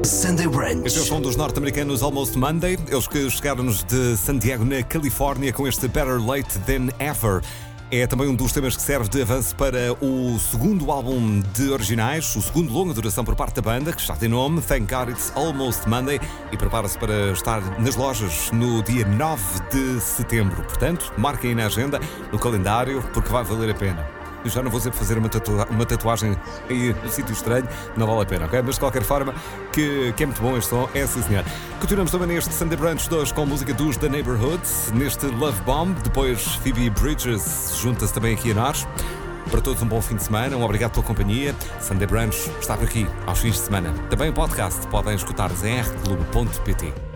Sunday Brunch. Este é o som dos norte-americanos Almost Monday. Eles que chegaram-nos de San Diego, na Califórnia, com este Better Late Than Ever. É também um dos temas que serve de avanço para o segundo álbum de originais, o segundo longa duração por parte da banda, que já tem nome, Thank God It's Almost Monday, e prepara-se para estar nas lojas no dia 9 de setembro. Portanto, marquem aí na agenda, no calendário, porque vai valer a pena. Eu já não vou sempre fazer uma tatuagem aí no sítio estranho, não vale a pena, ok? Mas de qualquer forma, que é muito bom este som, é sim senhor. Continuamos também neste Sunday Brunch 2 com música dos The Neighborhood, neste Love Bomb, depois Phoebe Bridgers junta-se também aqui a nós. Para todos um bom fim de semana, um obrigado pela companhia. Sunday Brunch está por aqui, aos fins de semana. Também o podcast podem escutar em rclube.pt.